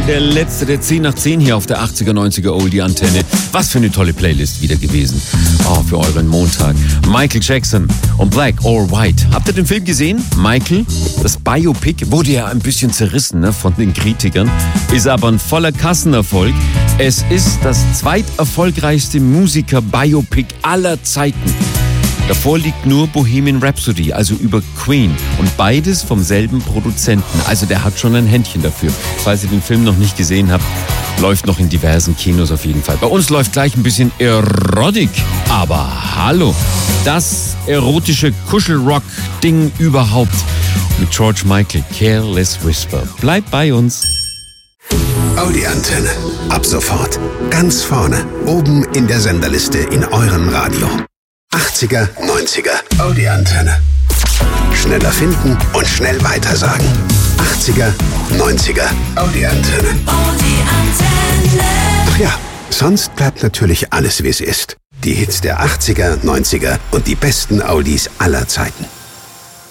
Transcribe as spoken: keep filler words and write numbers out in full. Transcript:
Der letzte, der zehn nach zehn hier auf der achtziger, neunziger Oldie-Antenne. Was für eine tolle Playlist wieder gewesen. Oh, für euren Montag. Michael Jackson und Black or White. Habt ihr den Film gesehen? Michael, das Biopic, wurde ja ein bisschen zerrissen, ne, von den Kritikern, ist aber ein voller Kassenerfolg. Es ist das zweiterfolgreichste Musiker-Biopic aller Zeiten. Davor liegt nur Bohemian Rhapsody, also über Queen. Und beides vom selben Produzenten. Also der hat schon ein Händchen dafür. Falls ihr den Film noch nicht gesehen habt, läuft noch in diversen Kinos auf jeden Fall. Bei uns läuft gleich ein bisschen Erotik. Aber hallo, das erotische Kuschelrock-Ding überhaupt. Mit George Michael, Careless Whisper. Bleibt bei uns. Audi-Antenne. Ab sofort. Ganz vorne. Oben in der Senderliste in eurem Radio. achtziger, neunziger Audi-Antenne. Schneller finden und schnell weitersagen. achtziger, neunziger Audi-Antenne. Audi-Antenne. Ach ja, sonst bleibt natürlich alles, wie es ist. Die Hits der achtziger, neunziger und die besten Audis aller Zeiten.